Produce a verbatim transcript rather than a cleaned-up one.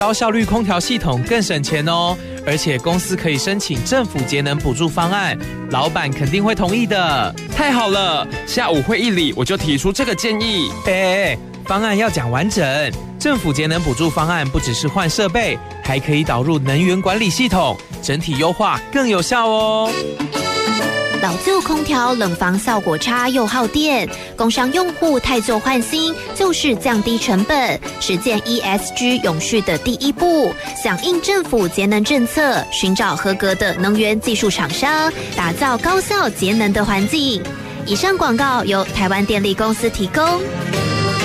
高效率空调系统更省钱哦，而且公司可以申请政府节能补助方案，老板肯定会同意的。 太好了，下午会议里我就提出这个建议。 哎，方案要讲完整。政府节能补助方案不只是换设备，还可以导入能源管理系统，整体优化更有效哦。 老旧空调冷房效果差又耗电，工商用户汰旧换新就是降低成本、实践 E S G 永续的第一步。响应政府节能政策，寻找合格的能源技术厂商，打造高效节能的环境。以上广告由台湾电力公司提供。